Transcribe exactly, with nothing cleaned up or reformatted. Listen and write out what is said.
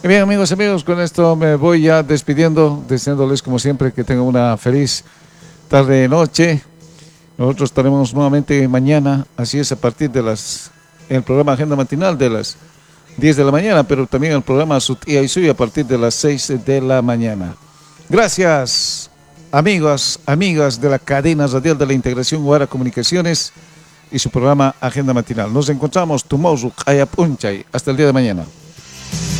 Y bien, amigos y amigos, con esto me voy ya despidiendo, deseándoles como siempre que tengan una feliz tarde, noche. Nosotros estaremos nuevamente mañana, así es, a partir de las, en el programa Agenda Matinal de las diez de la mañana, pero también el programa Sutía y Suya a partir de las seis de la mañana. Gracias, amigos, amigas de la cadena radial de la Integración Guara Comunicaciones y su programa Agenda Matinal. Nos encontramos tomorrow, hasta el día de mañana.